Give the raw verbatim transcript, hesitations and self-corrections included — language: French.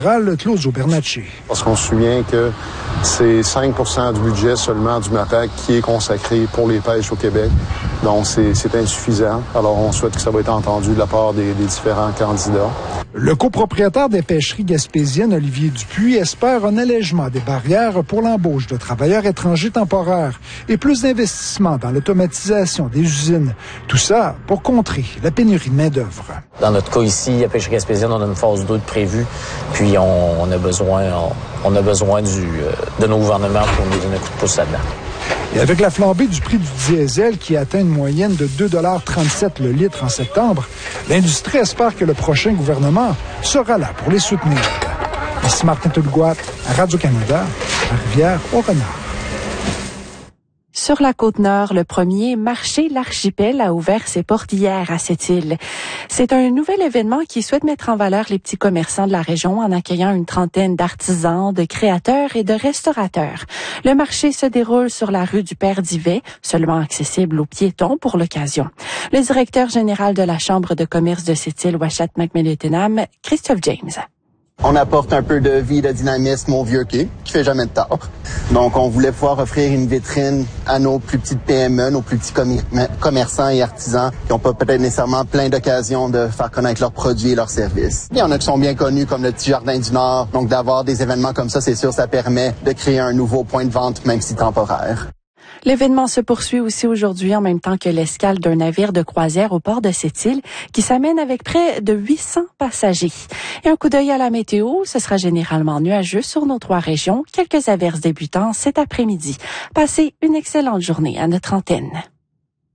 Claudio Bernacci. Parce qu'on se souvient que c'est cinq pour cent du budget seulement du MAPAC qui est consacré pour les pêches au Québec. Donc, c'est, c'est insuffisant. Alors, on souhaite que ça va être entendu de la part des, des différents candidats. Le copropriétaire des pêcheries gaspésiennes, Olivier Dupuis, espère un allègement des barrières pour l'embauche de travailleurs étrangers temporaires et plus d'investissements dans l'automatisation des usines. Tout ça pour contrer la pénurie de main-d'œuvre. Dans notre cas ici, à Pêcherie gaspésienne, on a une phase deux de prévue, puis on, on a besoin, on, on a besoin du, euh, de nos gouvernements pour nous donner un coup de pouce là-dedans. Et avec la flambée du prix du diesel qui atteint une moyenne de deux dollars trente-sept le litre en septembre, l'industrie espère que le prochain gouvernement sera là pour les soutenir. Ici Martin Tulgoat, à Radio-Canada, à Rivière-au-Renard. Sur la Côte-Nord, le premier marché L'Archipel a ouvert ses portes hier à cette île. C'est un nouvel événement qui souhaite mettre en valeur les petits commerçants de la région en accueillant une trentaine d'artisans, de créateurs et de restaurateurs. Le marché se déroule sur la rue du Père Divet, seulement accessible aux piétons pour l'occasion. Le directeur général de la Chambre de commerce de cette île, Ouachat Macmillan, Christophe James. On apporte un peu de vie, de dynamisme au vieux quai, qui fait jamais de tort. Donc, on voulait pouvoir offrir une vitrine à nos plus petites P M E, nos plus petits commer- commerçants et artisans qui n'ont pas peut-être nécessairement plein d'occasions de faire connaître leurs produits et leurs services. Il y en a qui sont bien connus, comme le Petit Jardin du Nord. Donc, d'avoir des événements comme ça, c'est sûr, ça permet de créer un nouveau point de vente, même si temporaire. L'événement se poursuit aussi aujourd'hui en même temps que l'escale d'un navire de croisière au port de cette île qui s'amène avec près de huit cents passagers. Et un coup d'œil à la météo, ce sera généralement nuageux sur nos trois régions, quelques averses débutant cet après-midi. Passez une excellente journée à notre antenne.